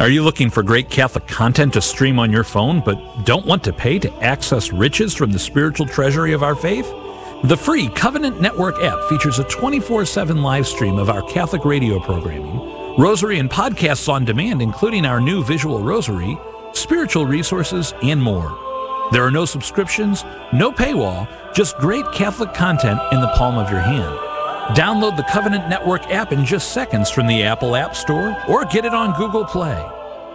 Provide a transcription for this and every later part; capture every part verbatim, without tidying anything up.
Are you looking for great Catholic content to stream on your phone, but don't want to pay to access riches from the spiritual treasury of our faith? The free Covenant Network app features a twenty-four seven live stream of our Catholic radio programming, rosary and podcasts on demand, including our new visual rosary, spiritual resources, and more. There are no subscriptions, no paywall, just great Catholic content in the palm of your hand. Download the Covenant Network app in just seconds from the Apple App Store or get it on Google Play.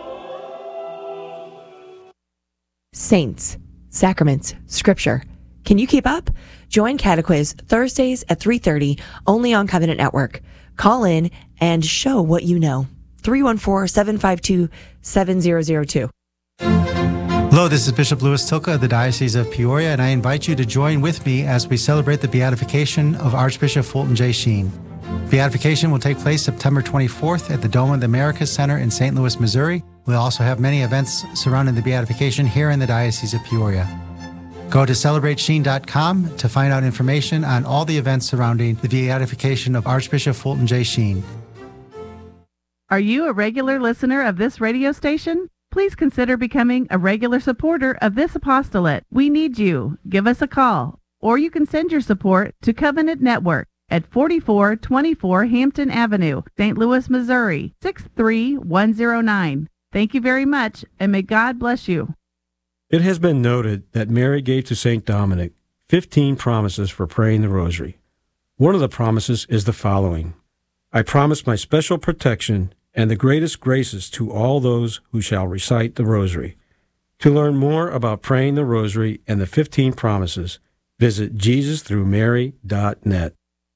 Saints, sacraments, scripture. Can you keep up? Join Catequiz Thursdays at three thirty only on Covenant Network. Call in and show what you know. three one four, seven five two, seven zero zero two. Hello, this is Bishop Louis Tilka of the Diocese of Peoria, and I invite you to join with me as we celebrate the beatification of Archbishop Fulton J. Sheen. Beatification will take place September twenty-fourth at the Dome of the Americas Center in Saint Louis, Missouri. We'll also have many events surrounding the beatification here in the Diocese of Peoria. Go to celebrate sheen dot com to find out information on all the events surrounding the beatification of Archbishop Fulton J. Sheen. Are you a regular listener of this radio station? Please consider becoming a regular supporter of this apostolate. We need you. Give us a call, or you can send your support to Covenant Network at forty-four twenty-four Hampton Avenue, Saint Louis, Missouri, six three one zero nine. Thank you very much, and may God bless you. It has been noted that Mary gave to Saint Dominic fifteen promises for praying the rosary. One of the promises is the following: I promise my special protection and the greatest graces to all those who shall recite the rosary. To learn more about praying the rosary and the fifteen promises, visit jesus through mary dot net.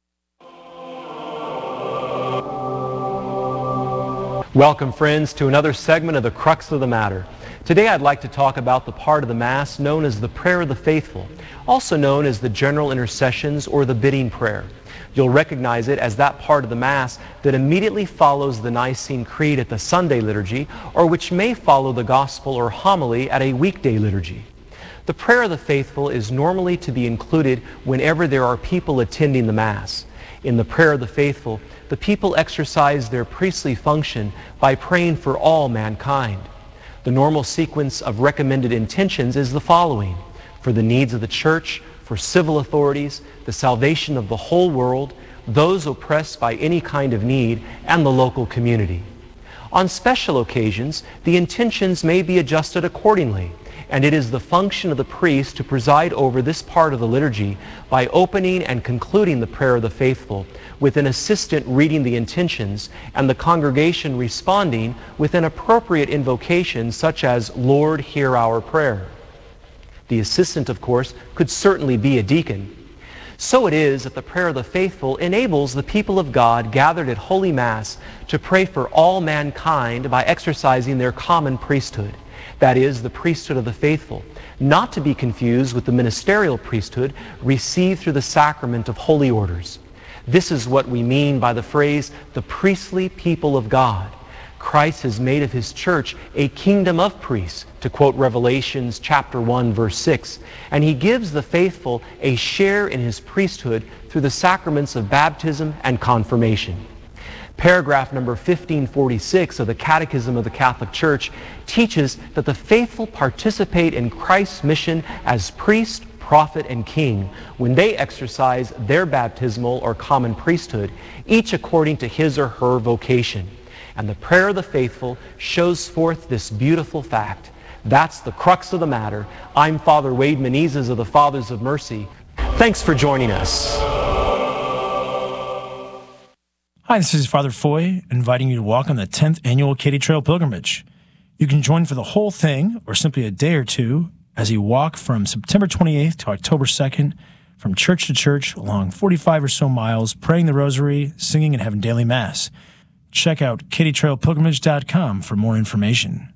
Welcome, friends, to another segment of the Crux of the Matter. Today I'd like to talk about the part of the Mass known as the Prayer of the Faithful, also known as the General Intercessions or the Bidding Prayer. You'll recognize it as that part of the Mass that immediately follows the Nicene Creed at the Sunday liturgy, or which may follow the Gospel or homily at a weekday liturgy. The Prayer of the Faithful is normally to be included whenever there are people attending the Mass. In the Prayer of the Faithful, the people exercise their priestly function by praying for all mankind. The normal sequence of recommended intentions is the following: for the needs of the Church, for civil authorities, the salvation of the whole world, those oppressed by any kind of need, and the local community. On special occasions, the intentions may be adjusted accordingly, and it is the function of the priest to preside over this part of the liturgy by opening and concluding the Prayer of the Faithful, with an assistant reading the intentions and the congregation responding with an appropriate invocation such as, Lord, hear our prayer. The assistant, of course, could certainly be a deacon. So it is that the Prayer of the Faithful enables the people of God gathered at Holy Mass to pray for all mankind by exercising their common priesthood, that is, the priesthood of the faithful, not to be confused with the ministerial priesthood received through the sacrament of holy orders. This is what we mean by the phrase, the priestly people of God. Christ has made of his church a kingdom of priests, to quote Revelations chapter one, verse six, and he gives the faithful a share in his priesthood through the sacraments of baptism and confirmation. Paragraph number fifteen forty-six of the Catechism of the Catholic Church teaches that the faithful participate in Christ's mission as priest, prophet, and king when they exercise their baptismal or common priesthood, each according to his or her vocation. And the Prayer of the Faithful shows forth this beautiful fact. That's the crux of the matter. I'm Father Wade Menezes of the Fathers of Mercy. Thanks for joining us. Hi, this is Father Foy, inviting you to walk on the tenth Annual Katy Trail Pilgrimage. You can join for the whole thing, or simply a day or two, as you walk from September twenty-eighth to October second, from church to church, along forty-five or so miles, praying the rosary, singing, and having daily Mass. Check out katy trail pilgrimage dot com for more information.